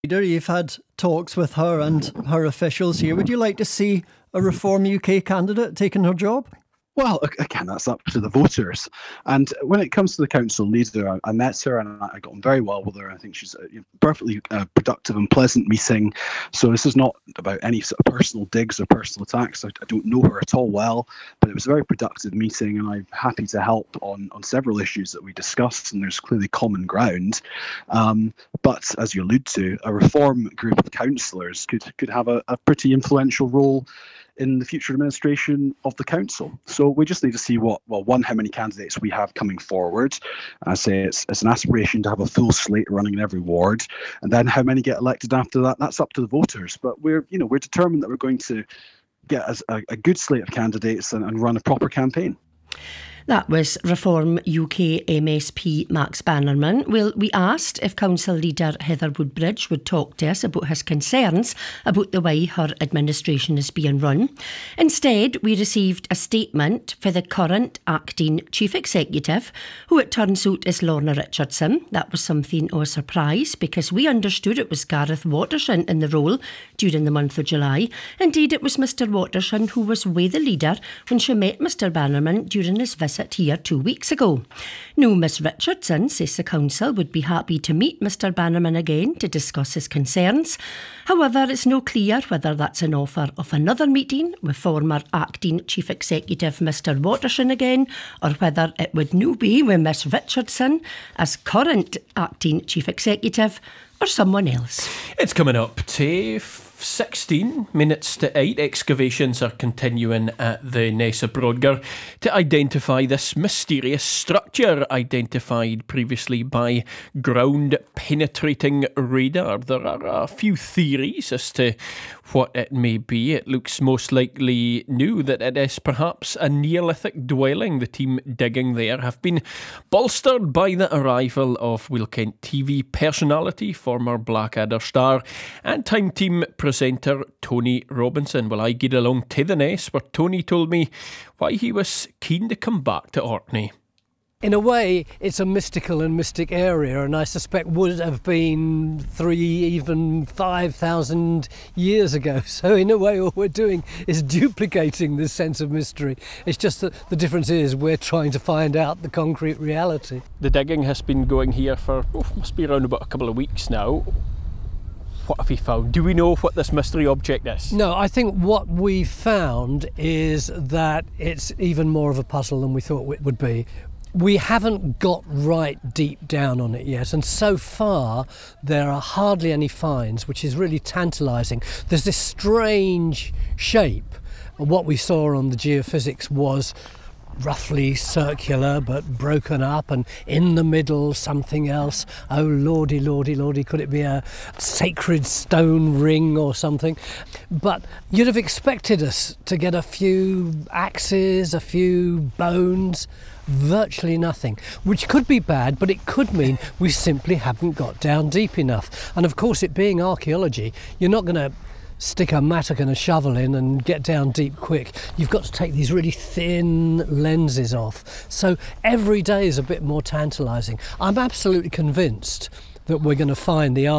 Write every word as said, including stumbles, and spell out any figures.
Peter, you've had talks with her and her officials here. Would you like to see a Reform U K candidate taking her job? Well, again, that's up to the voters. And when it comes to the council leader, I, I met her and I got on very well with her. I think she's a perfectly uh, productive and pleasant meeting. So this is not about any sort of personal digs or personal attacks. I, I don't know her at all well, but it was a very productive meeting, and I'm happy to help on, on several issues that we discussed, and there's clearly common ground. Um, but as you allude to, a reform group of councillors could, could have a, a pretty influential role in the future administration of the council. So we just need to see what, well, one, how many candidates we have coming forward. I say it's, it's an aspiration to have a full slate running in every ward, and then how many get elected after that. That's up to the voters. But we're, you know, we're determined that we're going to get a, a good slate of candidates and, and run a proper campaign. That was Reform U K M S P Max Bannerman. Well, we asked if Council Leader Heather Woodbridge would talk to us about his concerns about the way her administration is being run. Instead, we received a statement for the current acting Chief Executive, who it turns out is Lorna Richardson. That was something of a surprise, because we understood it was Gareth Waterston in the role during the month of July. Indeed, it was Mr Waterston who was with the leader when she met Mr Bannerman during his visit here two weeks ago. Now, Miss Richardson says the council would be happy to meet Mr Bannerman again to discuss his concerns. However, it's no clear whether that's an offer of another meeting with former acting Chief Executive Mr Waterston again, or whether it would now be with Miss Richardson as current acting Chief Executive, or someone else. It's coming up to sixteen minutes to eight. Excavations are continuing at the Nessa Brodgar to identify this mysterious structure identified previously by ground penetrating radar. There are a few theories as to what it may be. It looks most likely new that it is perhaps a Neolithic dwelling. The team digging there have been bolstered by the arrival of Will Kent T V personality, former Blackadder star and Time Team presenter Tony Robinson. Well, I get along to the Ness, where Tony told me why he was keen to come back to Orkney. In a way, it's a mystical and mystic area, and I suspect would have been three, even five thousand years ago. So in a way, all we're doing is duplicating this sense of mystery. It's just that the difference is we're trying to find out the concrete reality. The digging has been going here for, oh, must be around about a couple of weeks now. What have you found? Do we know what this mystery object is? No, I think what we found is that it's even more of a puzzle than we thought it would be. We haven't got right deep down on it yet, and so far there are hardly any finds, which is really tantalising. There's this strange shape. What we saw on the geophysics was roughly circular but broken up, and in the middle something else. Oh lordy, lordy, lordy, could it be a sacred stone ring or something? But you'd have expected us to get a few axes, a few bones. Virtually nothing, which could be bad, but it could mean we simply haven't got down deep enough. And of course, it being archaeology, you're not going to stick a mattock and a shovel in and get down deep quick. You've got to take these really thin lenses off. So every day is a bit more tantalising. I'm absolutely convinced that we're going to find the answer.